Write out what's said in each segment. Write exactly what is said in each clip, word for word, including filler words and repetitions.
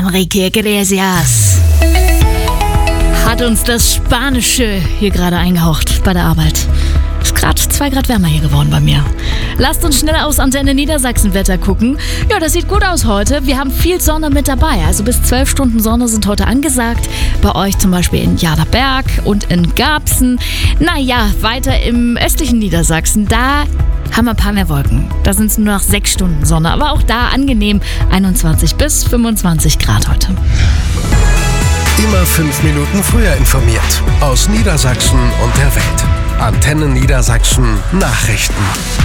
Enrique Iglesias hat uns das Spanische hier gerade eingehaucht bei der Arbeit. Ist gerade zwei Grad wärmer hier geworden bei mir. Lasst uns schnell aus Antenne Niedersachsen Wetter gucken. Ja, das sieht gut aus heute. Wir haben viel Sonne mit dabei. Also bis zwölf Stunden Sonne sind heute angesagt. Bei euch zum Beispiel in Jaderberg und in Garbsen. Naja, weiter im östlichen Niedersachsen, da haben wir ein paar mehr Wolken. Da sind es nur noch sechs Stunden Sonne. Aber auch da angenehm einundzwanzig bis fünfundzwanzig Grad heute. Immer fünf Minuten früher informiert. Aus Niedersachsen und der Welt. Antenne Niedersachsen Nachrichten.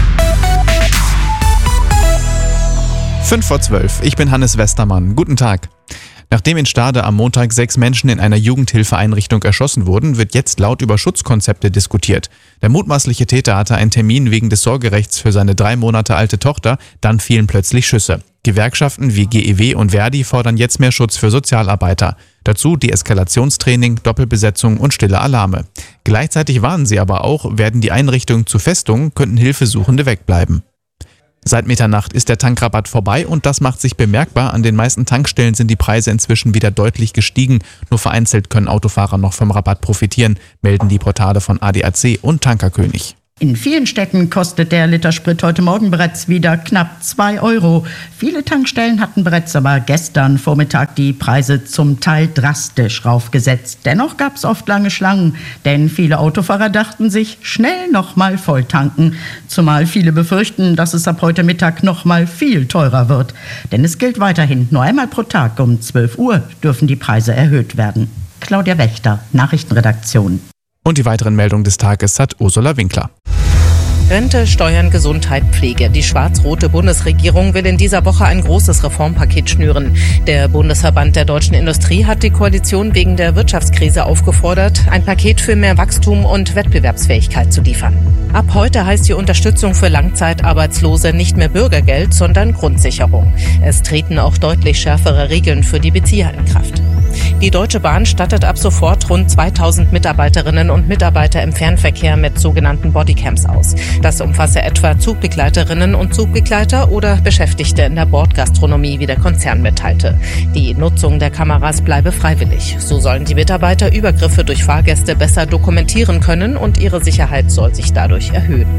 fünf vor zwölf. Ich bin Hannes Westermann. Guten Tag. Nachdem in Stade am Montag sechs Menschen in einer Jugendhilfeeinrichtung erschossen wurden, wird jetzt laut über Schutzkonzepte diskutiert. Der mutmaßliche Täter hatte einen Termin wegen des Sorgerechts für seine drei Monate alte Tochter, dann fielen plötzlich Schüsse. Gewerkschaften wie G E W und Verdi fordern jetzt mehr Schutz für Sozialarbeiter. Dazu Deeskalationstraining, Doppelbesetzung und stille Alarme. Gleichzeitig warnen sie aber auch, werden die Einrichtungen zu Festungen, könnten Hilfesuchende wegbleiben. Seit Mitternacht ist der Tankrabatt vorbei und das macht sich bemerkbar. An den meisten Tankstellen sind die Preise inzwischen wieder deutlich gestiegen. Nur vereinzelt können Autofahrer noch vom Rabatt profitieren, melden die Portale von A D A C und Tankerkönig. In vielen Städten kostet der Liter Sprit heute Morgen bereits wieder knapp zwei Euro. Viele Tankstellen hatten bereits aber gestern Vormittag die Preise zum Teil drastisch raufgesetzt. Dennoch gab es oft lange Schlangen, denn viele Autofahrer dachten sich, schnell nochmal voll tanken. Zumal viele befürchten, dass es ab heute Mittag nochmal viel teurer wird. Denn es gilt weiterhin, nur einmal pro Tag um zwölf Uhr dürfen die Preise erhöht werden. Claudia Wächter, Nachrichtenredaktion. Und die weiteren Meldungen des Tages hat Ursula Winkler. Rente, Steuern, Gesundheit, Pflege. Die schwarz-rote Bundesregierung will in dieser Woche ein großes Reformpaket schnüren. Der Bundesverband der deutschen Industrie hat die Koalition wegen der Wirtschaftskrise aufgefordert, ein Paket für mehr Wachstum und Wettbewerbsfähigkeit zu liefern. Ab heute heißt die Unterstützung für Langzeitarbeitslose nicht mehr Bürgergeld, sondern Grundsicherung. Es treten auch deutlich schärfere Regeln für die Bezieher in Kraft. Die Deutsche Bahn stattet ab sofort rund zweitausend Mitarbeiterinnen und Mitarbeiter im Fernverkehr mit sogenannten Bodycams aus. Das umfasse etwa Zugbegleiterinnen und Zugbegleiter oder Beschäftigte in der Bordgastronomie, wie der Konzern mitteilte. Die Nutzung der Kameras bleibe freiwillig. So sollen die Mitarbeiter Übergriffe durch Fahrgäste besser dokumentieren können und ihre Sicherheit soll sich dadurch erhöhen.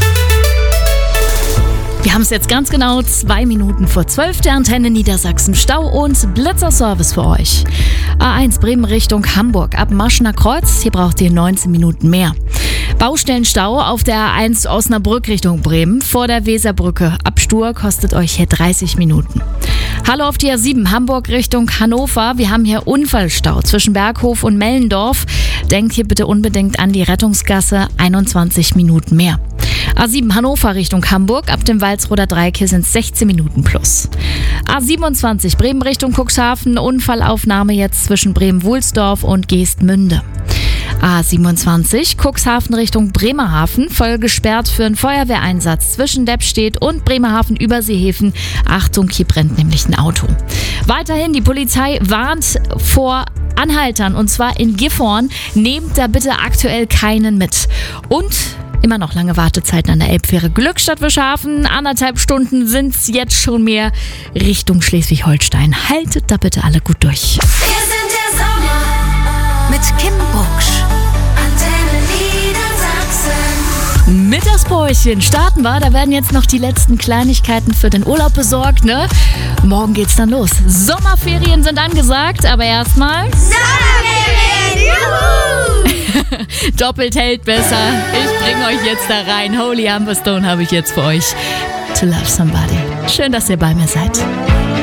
Wir haben es jetzt ganz genau zwei Minuten vor zwölf, der Antenne Niedersachsen Stau und Blitzerservice für euch. A eins Bremen Richtung Hamburg ab Maschener Kreuz, hier braucht ihr neunzehn Minuten mehr. Baustellenstau auf der A eins Osnabrück Richtung Bremen vor der Weserbrücke. Ab Stur kostet euch hier dreißig Minuten. Hallo auf die A sieben Hamburg Richtung Hannover. Wir haben hier Unfallstau zwischen Berghof und Mellendorf. Denkt hier bitte unbedingt an die Rettungsgasse, einundzwanzig Minuten mehr. A sieben Hannover Richtung Hamburg, ab dem Walsroder Dreieck hier sind es sechzehn Minuten plus. A siebenundzwanzig Bremen Richtung Cuxhaven, Unfallaufnahme jetzt zwischen Bremen-Wulsdorf und Geestmünde. A siebenundzwanzig Cuxhaven Richtung Bremerhaven, voll gesperrt für einen Feuerwehreinsatz zwischen Deppstedt und Bremerhaven-Überseehäfen. Achtung, hier brennt nämlich ein Auto. Weiterhin, die Polizei warnt vor Anhaltern und zwar in Gifhorn. Nehmt da bitte aktuell keinen mit. Und immer noch lange Wartezeiten an der Elbfähre Glückstadt-Wischhafen. Anderthalb Stunden sind es jetzt schon mehr Richtung Schleswig-Holstein. Haltet da bitte alle gut durch. Wir sind der Sommer mit Kim Bucksch. Antenne Niedersachsen. Mittagspäuschen starten wir. Da werden jetzt noch die letzten Kleinigkeiten für den Urlaub besorgt, ne? Morgen geht's dann los. Sommerferien sind angesagt, aber erstmal Sommerferien, juhu! Doppelt hält besser. Ich bringe euch jetzt da rein. Holy Humberstone habe ich jetzt für euch. To Love Somebody. Schön, dass ihr bei mir seid.